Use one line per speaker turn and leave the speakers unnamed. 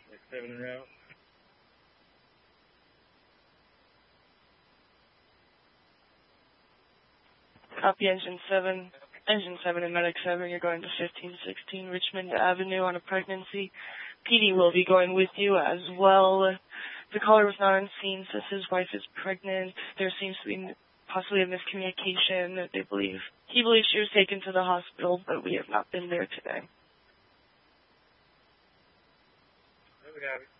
7 en route.
Copy Engine 7. Engine 7 and Medic 7, you're going to 1516 Richmond Avenue on a pregnancy. PD will be going with you as well. The caller was not on scene, says his wife is pregnant. There seems to be possibly a miscommunication. He believes she was taken to the hospital, but we have not been there today.
We got it.